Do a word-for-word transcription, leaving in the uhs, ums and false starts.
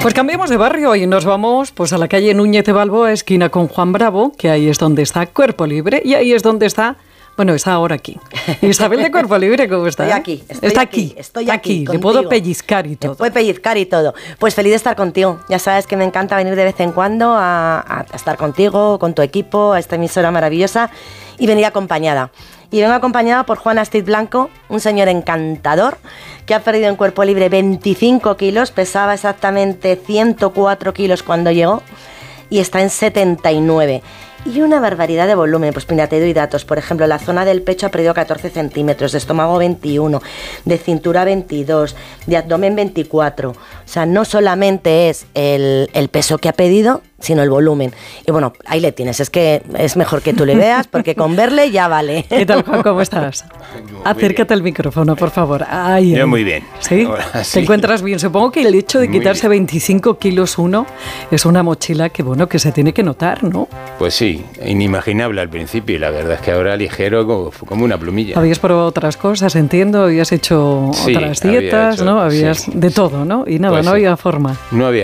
Pues cambiamos de barrio y nos vamos pues a la calle Núñez de Balboa, esquina con Juan Bravo, que ahí es donde está Cuerpo Libre y ahí es donde está... Bueno, está ahora aquí. Isabel de Cuerpo Libre, ¿cómo está? Estoy aquí, estoy está aquí, aquí, estoy aquí. aquí. Le puedo pellizcar y todo. Le puedo pellizcar y todo. Pues feliz de estar contigo. Ya sabes que me encanta venir de vez en cuando a, a estar contigo, con tu equipo, a esta emisora maravillosa y venir acompañada. Y vengo acompañada por Juan Astrid Blanco, un señor encantador que ha perdido en Cuerpo Libre veinticinco kilos, pesaba exactamente ciento cuatro kilos cuando llegó y está en setenta y nueve. Y una barbaridad de volumen, pues mira, te doy datos. Por ejemplo, la zona del pecho ha perdido catorce centímetros, de estómago veintiuno, de cintura veintidós, de abdomen veinticuatro. O sea, no solamente es el, el peso que ha pedido, sino el volumen. Y bueno, ahí le tienes, es que es mejor que tú le veas, porque con verle ya vale. ¿Qué tal, Juan? ¿Cómo estás? Acércate al micrófono, por favor. Ay, Yo ay. muy bien. ¿Sí? Ahora, ¿Te sí. encuentras bien? Supongo que el hecho de Muy quitarse bien. veinticinco kilos uno es una mochila que, bueno, que se tiene que notar, ¿no? Pues sí, inimaginable al principio y la verdad es que ahora ligero como, como una plumilla. Habías probado otras cosas, entiendo, habías hecho Sí, otras había dietas, hecho, ¿no? Habías sí, de sí. todo, ¿no? Y nada, Pues no sí. había forma. No había